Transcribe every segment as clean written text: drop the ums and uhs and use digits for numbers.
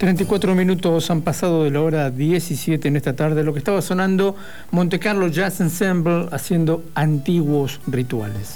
34 minutos han pasado de la hora 17 en esta tarde. Lo que estaba sonando, Monte Carlo Jazz Ensemble haciendo Antiguos Rituales.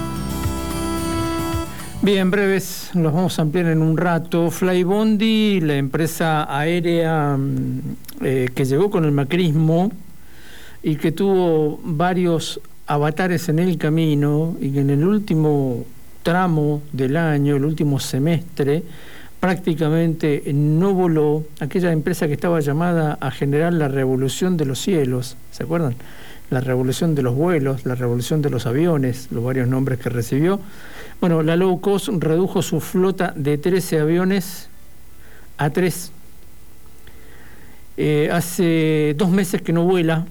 Bien, breves, los vamos a ampliar en un rato. Flybondi, la empresa aérea que llegó con el macrismo y que tuvo varios avatares en el camino y que en el último tramo del año, el último semestre, prácticamente no voló. Aquella empresa que estaba llamada a generar la revolución de los cielos, ¿se acuerdan? La revolución de los vuelos, la revolución de los aviones, los varios nombres que recibió. Bueno, la low cost redujo su flota de 13 aviones a 3. Hace 2 meses que no vuela.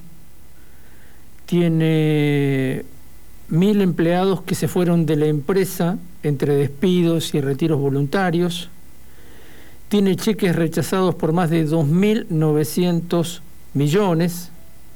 Tiene 1.000 empleados que se fueron de la empresa entre despidos y retiros voluntarios. Tiene cheques rechazados por más de 2.900 millones.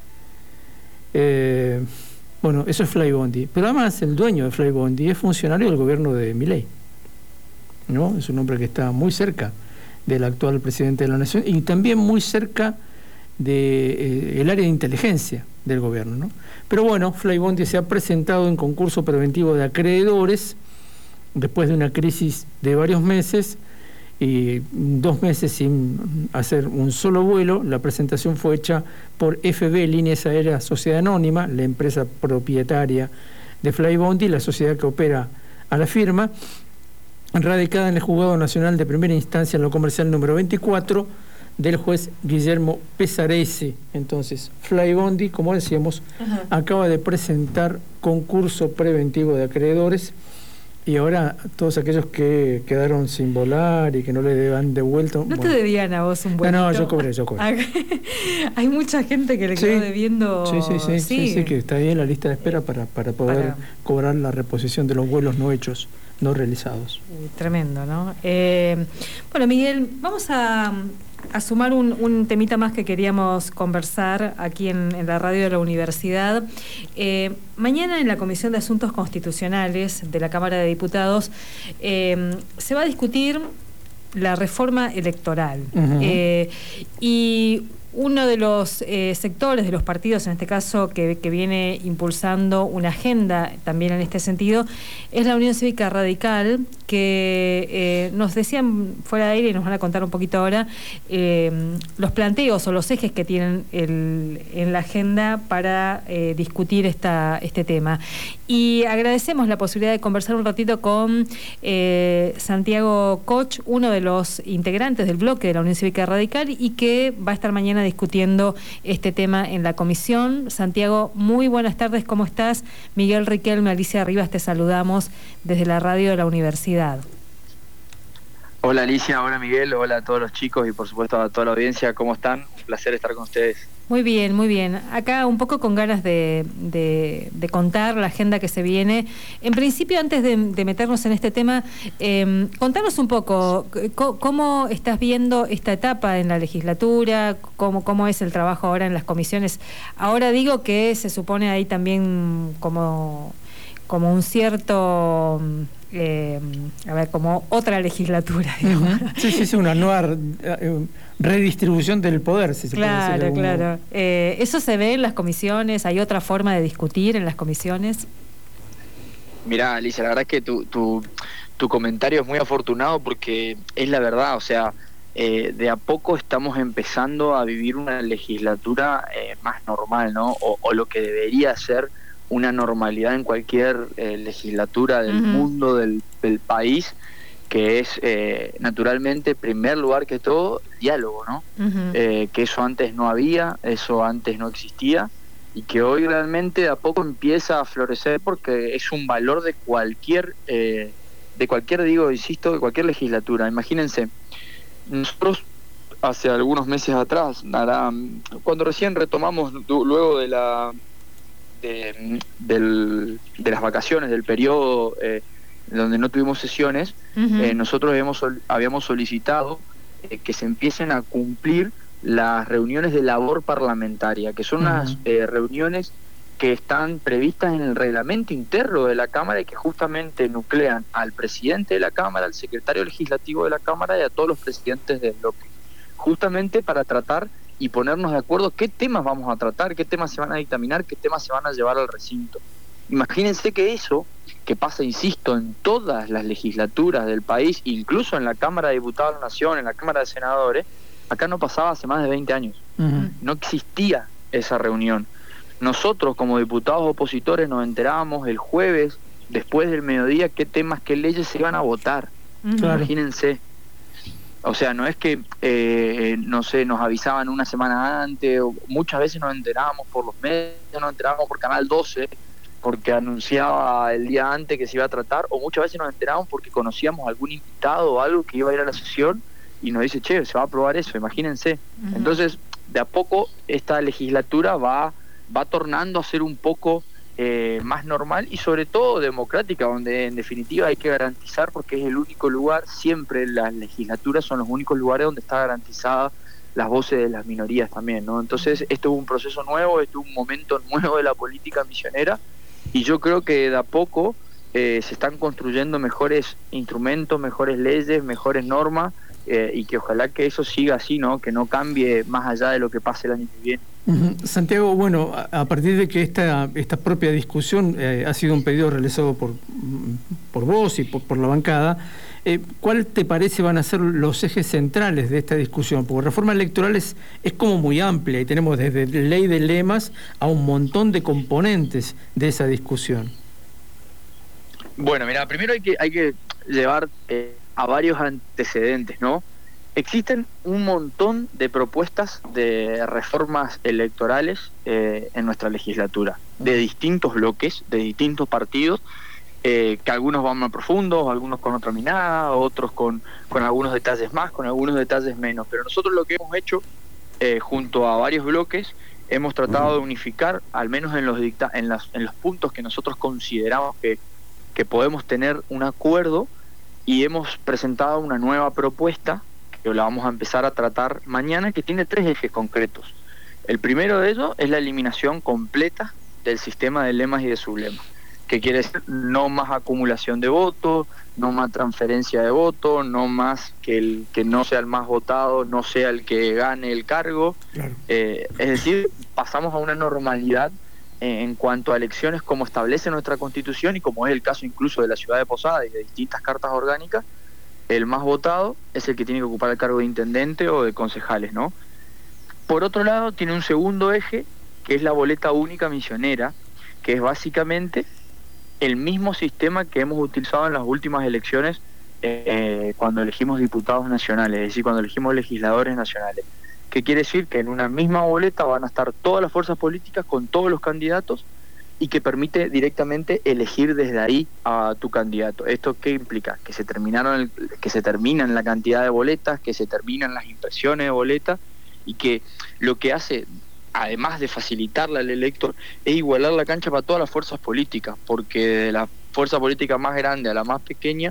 Bueno, eso es Flybondi. Pero además el dueño de Flybondi es funcionario del gobierno de Milei, ¿no? Es un hombre que está muy cerca del actual presidente de la Nación y también muy cerca del área de inteligencia del gobierno, ¿no? Pero bueno, Flybondi se ha presentado en concurso preventivo de acreedores después de una crisis de varios meses y 2 meses sin hacer un solo vuelo. La presentación fue hecha por FB Líneas Aéreas Sociedad Anónima, la empresa propietaria de Flybondi, la sociedad que opera a la firma, radicada en el Juzgado Nacional de Primera Instancia en lo comercial número 24 del juez Guillermo Pesarese. Entonces, Flybondi, como decíamos, acaba de presentar concurso preventivo de acreedores. Y ahora todos aquellos que quedaron sin volar y que no le han devuelto... ¿No te debían a vos un vuelito? No, yo cobré. Hay mucha gente que le quedó debiendo... Sí, que está ahí en la lista de espera para poder cobrar la reposición de los vuelos no hechos, no realizados. Tremendo, ¿no? Bueno, Miguel, vamos a sumar un temita más que queríamos conversar aquí en la radio de la universidad. Mañana en la Comisión de Asuntos Constitucionales de la Cámara de Diputados se va a discutir la reforma electoral. Y uno de los sectores de los partidos, en este caso, que viene impulsando una agenda también en este sentido, es la Unión Cívica Radical, que nos decían fuera de aire y nos van a contar un poquito ahora los planteos o los ejes que tienen en la agenda para discutir este tema. Y agradecemos la posibilidad de conversar un ratito con Santiago Koch, uno de los integrantes del bloque de la Unión Cívica Radical y que va a estar mañana discutiendo este tema en la comisión. Santiago, muy buenas tardes, ¿cómo estás? Miguel Riquelme, Alicia Rivas, te saludamos desde la radio de la universidad. Hola Alicia, hola Miguel, hola a todos los chicos y por supuesto a toda la audiencia, ¿cómo están? Un placer estar con ustedes. Muy bien, muy bien. Acá un poco con ganas de contar la agenda que se viene. En principio, antes de meternos en este tema, contanos un poco cómo estás viendo esta etapa en la legislatura, cómo es el trabajo ahora en las comisiones. Ahora digo que se supone ahí también como un cierto... como otra legislatura, digamos. Sí, una nueva redistribución del poder, si se puede decir. Claro. ¿Eso se ve en las comisiones? ¿Hay otra forma de discutir en las comisiones? Mirá, Alicia, la verdad es que tu comentario es muy afortunado porque es la verdad, o sea, de a poco estamos empezando a vivir una legislatura más normal, ¿no? O lo que debería ser una normalidad en cualquier legislatura del mundo, del país, que es naturalmente, primer lugar que todo, diálogo, ¿no? Que eso antes no había, eso antes no existía, y que hoy realmente de a poco empieza a florecer porque es un valor de cualquier legislatura. Imagínense, nosotros hace algunos meses atrás, cuando recién retomamos luego de las vacaciones, del periodo donde no tuvimos sesiones, nosotros habíamos solicitado que se empiecen a cumplir las reuniones de labor parlamentaria, que son unas reuniones que están previstas en el reglamento interno de la Cámara y que justamente nuclean al presidente de la Cámara, al secretario legislativo de la Cámara y a todos los presidentes del bloque. justamente para tratar y ponernos de acuerdo qué temas vamos a tratar, qué temas se van a dictaminar, qué temas se van a llevar al recinto. Imagínense que eso, que pasa, insisto, en todas las legislaturas del país, incluso en la Cámara de Diputados de la Nación, en la Cámara de Senadores, acá no pasaba hace más de 20 años. No existía esa reunión. Nosotros, como diputados opositores, nos enterábamos el jueves, después del mediodía, qué temas, qué leyes se iban a votar. Claro. Imagínense. O sea, no es que, no sé, nos avisaban una semana antes, o muchas veces nos enterábamos por los medios, nos enterábamos por Canal 12, porque anunciaba el día antes que se iba a tratar, o muchas veces nos enterábamos porque conocíamos a algún invitado o algo que iba a ir a la sesión y nos dice, che, se va a aprobar eso, imagínense. Entonces, de a poco, esta legislatura va tornando a ser un poco más normal y sobre todo democrática, donde en definitiva hay que garantizar, porque es el único lugar, siempre las legislaturas son los únicos lugares donde está garantizada las voces de las minorías también, ¿no? Entonces esto es un proceso nuevo, esto es un momento nuevo de la política misionera, y yo creo que de a poco se están construyendo mejores instrumentos, mejores leyes, mejores normas, y que ojalá que eso siga así, ¿no? Que no cambie más allá de lo que pase el año que viene. Santiago, bueno, a partir de que esta propia discusión ha sido un pedido realizado por vos y por la bancada, ¿cuál te parece van a ser los ejes centrales de esta discusión? Porque reforma electoral es como muy amplia y tenemos desde ley de lemas a un montón de componentes de esa discusión. Bueno, mira, primero hay que llevar a varios antecedentes, ¿no? Existen un montón de propuestas de reformas electorales en nuestra legislatura, de distintos bloques, de distintos partidos, que algunos van más profundos, algunos con otra mirada, otros con algunos detalles más, con algunos detalles menos. Pero nosotros lo que hemos hecho, junto a varios bloques, hemos tratado de unificar, al menos en los puntos que nosotros consideramos que podemos tener un acuerdo, y hemos presentado una nueva propuesta que la vamos a empezar a tratar mañana, que tiene 3 ejes concretos. El primero de ellos es la eliminación completa del sistema de lemas y de sublemas, que quiere decir no más acumulación de votos, no más transferencia de votos, no más que el que no sea el más votado no sea el que gane el cargo. Claro. Es decir, pasamos a una normalidad en cuanto a elecciones como establece nuestra Constitución y como es el caso incluso de la ciudad de Posadas y de distintas cartas orgánicas. El más votado es el que tiene que ocupar el cargo de intendente o de concejales, ¿no? Por otro lado, tiene un segundo eje, que es la boleta única misionera, que es básicamente el mismo sistema que hemos utilizado en las últimas elecciones cuando elegimos diputados nacionales, es decir, cuando elegimos legisladores nacionales. ¿Qué quiere decir? Que en una misma boleta van a estar todas las fuerzas políticas con todos los candidatos, y que permite directamente elegir desde ahí a tu candidato. ¿Esto qué implica? Que se terminan la cantidad de boletas, que se terminan las impresiones de boletas, y que lo que hace, además de facilitarle al elector, es igualar la cancha para todas las fuerzas políticas, porque de la fuerza política más grande a la más pequeña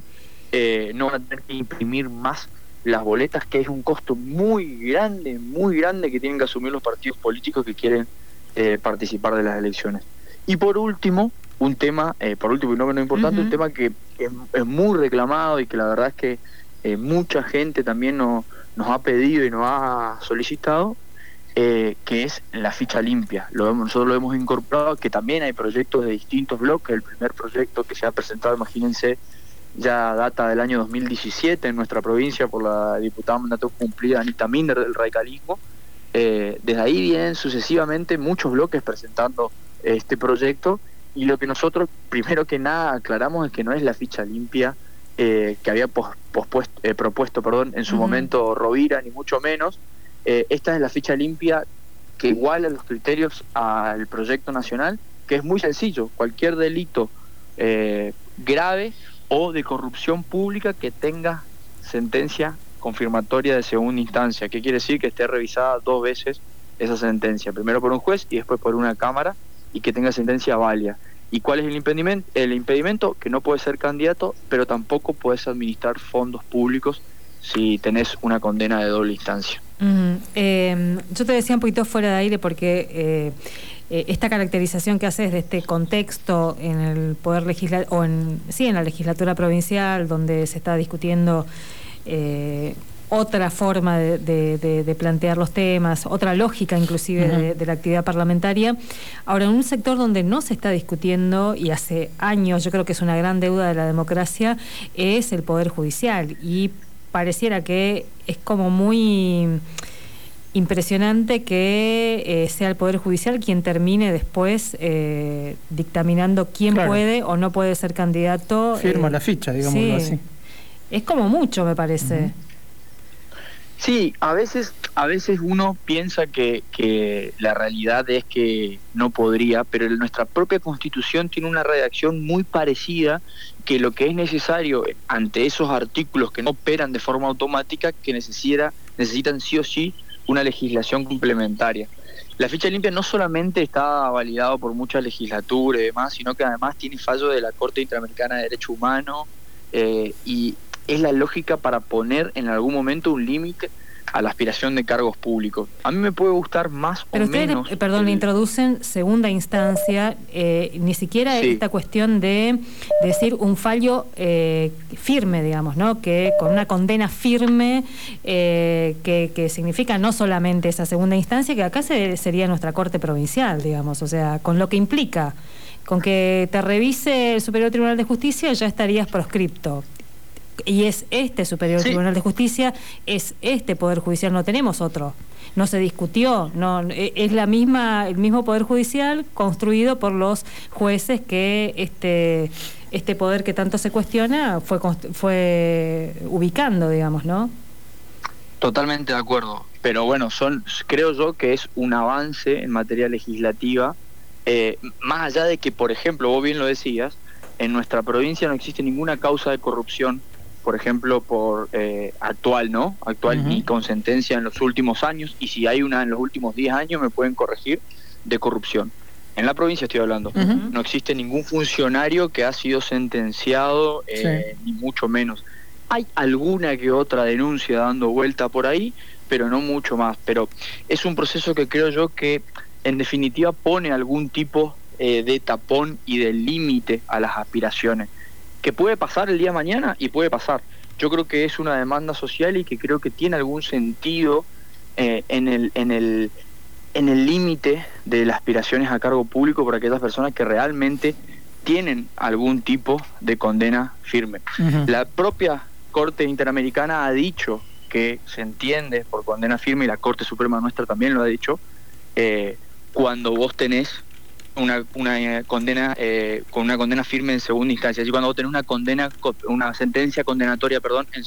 no van a tener que imprimir más las boletas, que es un costo muy grande que tienen que asumir los partidos políticos que quieren participar de las elecciones. Y por último, un tema, por último y no menos importante, un tema que es muy reclamado y que la verdad es que mucha gente también nos ha pedido y nos ha solicitado, que es la ficha limpia. Nosotros lo hemos incorporado, que también hay proyectos de distintos bloques. El primer proyecto que se ha presentado, imagínense, ya data del año 2017 en nuestra provincia por la diputada mandato cumplida Anita Minder del radicalismo. Desde ahí vienen sucesivamente muchos bloques presentando este proyecto, y lo que nosotros primero que nada aclaramos es que no es la ficha limpia que había propuesto en su momento Rovira, ni mucho menos. Esta es la ficha limpia que iguala los criterios al proyecto nacional, que es muy sencillo: cualquier delito grave o de corrupción pública que tenga sentencia confirmatoria de segunda instancia. ¿Qué quiere decir? Que esté revisada 2 veces esa sentencia, primero por un juez y después por una cámara, y que tenga sentencia válida. ¿Y cuál es el impedimento? El impedimento, que no puedes ser candidato, pero tampoco puedes administrar fondos públicos si tenés una condena de doble instancia. Yo te decía un poquito fuera de aire, porque esta caracterización que haces de este contexto en el poder legislar, o en la legislatura provincial, donde se está discutiendo otra forma de plantear los temas, otra lógica inclusive de la actividad parlamentaria. Ahora, en un sector donde no se está discutiendo, y hace años yo creo que es una gran deuda de la democracia, es el Poder Judicial, y pareciera que es como muy impresionante que sea el Poder Judicial quien termine después dictaminando quién puede o no puede ser candidato. Firma la ficha, digámoslo así. Es como mucho, me parece. Sí, a veces uno piensa que la realidad es que no podría, pero nuestra propia Constitución tiene una redacción muy parecida, que lo que es necesario ante esos artículos que no operan de forma automática, que necesitan sí o sí una legislación complementaria. La ficha limpia no solamente está validado por muchas legislaturas y demás, sino que además tiene fallo de la Corte Interamericana de Derechos Humanos, y es la lógica para poner en algún momento un límite a la aspiración de cargos públicos. A mí me puede gustar más pero o menos... Pero ustedes, le introducen segunda instancia, ni siquiera esta cuestión de decir un fallo firme, digamos, ¿no? Que con una condena firme, que significa no solamente esa segunda instancia, que acá sería nuestra Corte Provincial, digamos, o sea, con lo que implica, con que te revise el Superior Tribunal de Justicia ya estarías proscripto. Y es este Superior Tribunal de Justicia, es este Poder Judicial, no tenemos otro. No se discutió, no es el mismo Poder Judicial construido por los jueces que este poder que tanto se cuestiona fue ubicando, digamos, ¿no? Totalmente de acuerdo, pero bueno, creo yo que es un avance en materia legislativa, más allá de que, por ejemplo, vos bien lo decías, en nuestra provincia no existe ninguna causa de corrupción, por ejemplo, por actual y con sentencia en los últimos años, y si hay una en los últimos 10 años me pueden corregir, de corrupción. En la provincia estoy hablando. No existe ningún funcionario que ha sido sentenciado, ni mucho menos. Hay alguna que otra denuncia dando vuelta por ahí, pero no mucho más. Pero es un proceso que creo yo que en definitiva pone algún tipo de tapón y de límite a las aspiraciones. Que puede pasar el día de mañana y puede pasar. Yo creo que es una demanda social y que creo que tiene algún sentido en el límite de las aspiraciones a cargo público por aquellas personas que realmente tienen algún tipo de condena firme. La propia Corte Interamericana ha dicho que se entiende por condena firme, y la Corte Suprema nuestra también lo ha dicho, cuando vos tenés una condena con una condena firme en segunda instancia, así cuando vos tenés una sentencia condenatoria, en